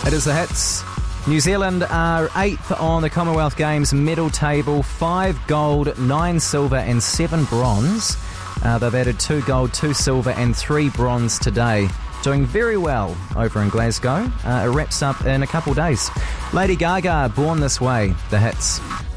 It is the hits. New Zealand are 8th on the Commonwealth Games medal table, 5 gold, 9 silver and 7 bronze. They've added 2 gold, 2 silver and 3 bronze today. Doing very well over in Glasgow. It wraps up in a couple days. Lady Gaga, Born This Way, the hits.